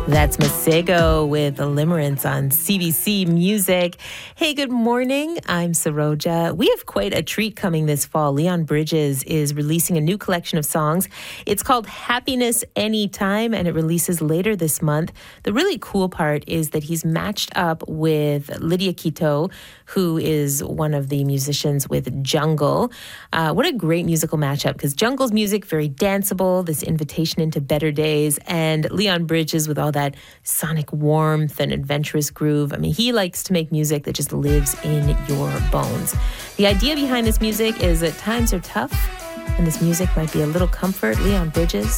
That's Masego with Limerence on CBC Music. Hey, good morning. I'm Saroja. We have quite a treat coming this fall. Leon Bridges is releasing a new collection of songs. It's called Happiness Anytime, and it releases later this month. The really cool part is that he's matched up with Lydia Quito, who is one of the musicians with Jungle. What a great musical matchup, because Jungle's music, very danceable, this invitation into better days, and Leon Bridges with all that sonic warmth and adventurous groove. I mean, he likes to make music that just lives in your bones. The idea behind this music is that times are tough, and this music might be a little comfort. Leon Bridges,